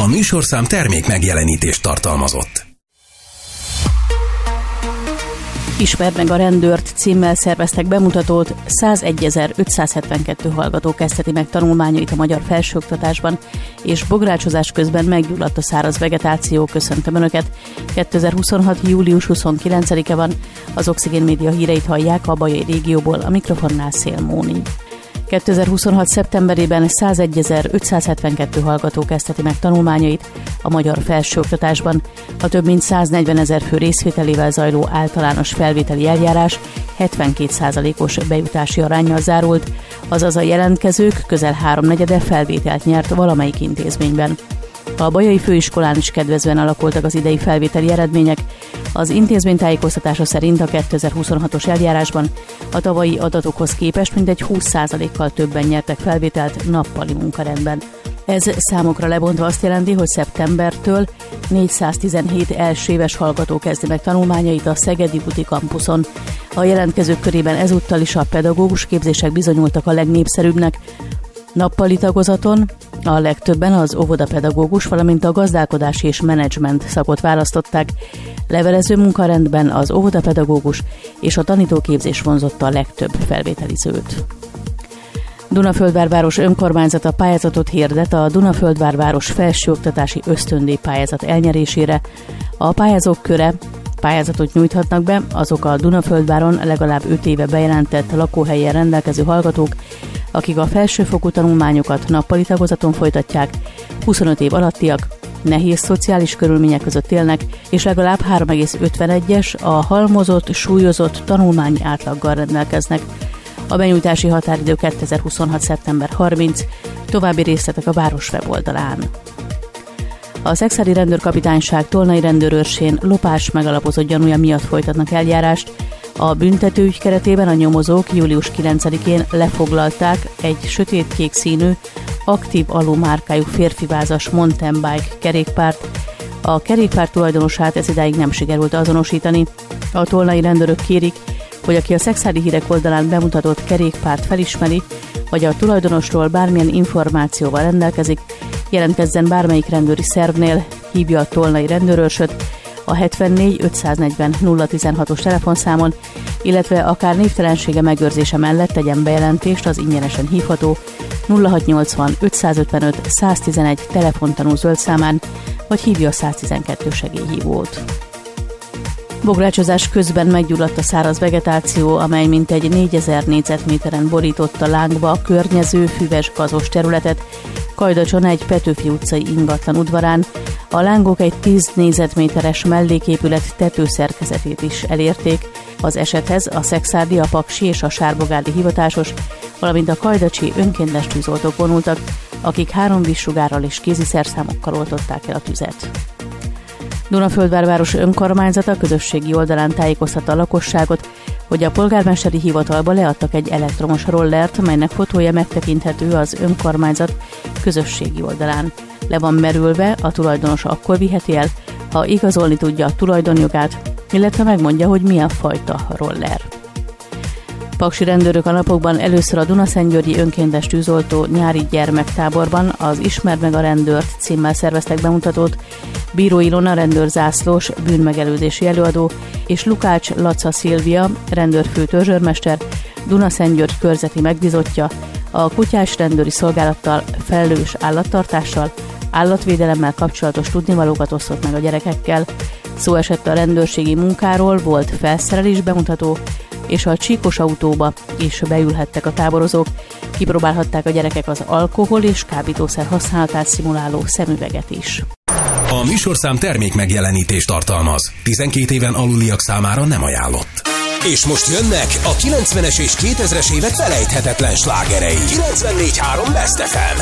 A műsorszám termék megjelenítést tartalmazott. Ismerd meg a rendőrt címmel szerveztek bemutatót, 101.572 hallgató kezdheti meg tanulmányait a magyar felsőoktatásban, és bográcsozás közben meggyulladt a száraz vegetáció. Köszöntöm Önöket! 2026. július 29-e van, az Oxigén Média híreit hallják a bajai régióból, a mikrofonnál Szél Móni. 2026. szeptemberében 101.572 hallgató kezdheti meg tanulmányait a magyar felsőoktatásban. A több mint 140 000 fő részvételével zajló általános felvételi eljárás 72%-os bejutási aránnyal zárult, azaz a jelentkezők közel 3/4 felvételt nyert valamelyik intézményben. A Bajai Főiskolán is kedvezően alakultak az idei felvételi eredmények. Az intézmény tájékoztatása szerint a 2026-os eljárásban a tavalyi adatokhoz képest mintegy 20%-kal többen nyertek felvételt nappali munkarendben. Ez számokra lebontva azt jelenti, hogy szeptembertől 417 elsőéves hallgató kezdi meg tanulmányait a Szegedi Buti kampuszon. A jelentkezők körében ezúttal is a pedagógus képzések bizonyultak a legnépszerűbbnek. Nappali tagozaton a legtöbben az óvodapedagógus, valamint a gazdálkodási és menedzsment szakot választották. Levelező munkarendben az óvodapedagógus és a tanítóképzés vonzotta a legtöbb felvételizőt. Dunaföldvár önkormányzata pályázatot hirdet a Dunaföldvár felsőoktatási ösztöndíjpályázat elnyerésére. A pályázók köre pályázatot nyújthatnak be azok a Dunaföldváron legalább 5 éve bejelentett lakóhelyen rendelkező hallgatók, akik a felsőfokú tanulmányokat nappali tagozaton folytatják, 25 év alattiak, nehéz szociális körülmények között élnek, és legalább 3,51-es a halmozott, súlyozott tanulmányi átlaggal rendelkeznek. A benyújtási határidő 2026. szeptember 30, további részletek a város weboldalán. A Szexádi Rendőrkapitányság Tolnai rendőrőrsén lopás megalapozott gyanúja miatt folytatnak eljárást. A büntetőügy keretében a nyomozók július 9-én lefoglalták egy sötétkék színű, aktív alumárkájú férfivázas mountain bike kerékpárt. A kerékpár tulajdonosát ez idáig nem sikerült azonosítani. A tolnai rendőrök kérik, hogy aki a Szexádi Hírek oldalán bemutatott kerékpárt felismeri, vagy a tulajdonosról bármilyen információval rendelkezik, jelentkezzen bármelyik rendőri szervnél, hívja a tolnai rendőrőrsöt a 74 540 016-os telefonszámon, illetve akár névtelensége megőrzése mellett tegyen bejelentést az ingyenesen hívható 0680 555 111 telefontanú zöld számán, vagy hívja a 112 segélyhívót. Bográcsozás közben meggyulladt a száraz vegetáció, amely mintegy 4000 négyzetméteren borította lángba a környező füves gazos területet, Kajdacson egy Petőfi utcai ingatlan udvarán. A lángok egy 10 négyzetméteres melléképület tetőszerkezetét is elérték. Az esethez a szexárdi, a paksi és a sárbogárdi hivatásos, valamint a kajdacsi önkéntes tűzoltók vonultak, akik 3 vízsugárral és kéziszerszámokkal oltották el a tüzet. Dunaföldvár önkormányzata közösségi oldalán tájékoztatta a lakosságot, hogy a polgármesteri hivatalba leadtak egy elektromos rollert, melynek fotója megtekinthető az önkormányzat közösségi oldalán. Le van merülve, a tulajdonos akkor viheti el, ha igazolni tudja a tulajdonjogát, illetve megmondja, hogy milyen fajta roller. Paksi rendőrök a napokban először a Dunaszentgyörgyi önkéntes tűzoltó nyári gyermektáborban az Ismerd meg a rendőrt címmel szerveztek bemutatót. Bíró Ilona rendőrzászlós bűnmegelőzési előadó és Lukács Laca Szilvia rendőrfő törzsőrmester Dunaszentgyörgy körzeti megbízottja a kutyás rendőri szolgálattal, felelős állattartással, állatvédelemmel kapcsolatos tudnivalókat osztott meg a gyerekekkel. Szó esett a rendőrségi munkáról, volt felszerelés bemutató, és a csíkos autóba is beülhettek a táborozók, kipróbálhatták a gyerekek az alkohol és kábítószer használatát szimuláló szemüveget is. A műsorszám termék megjelenítést tartalmaz. 12 éven aluliak számára nem ajánlott. És most jönnek a 90-es és 2000-es évek felejthetetlen slágerei. 94.3 Best FM.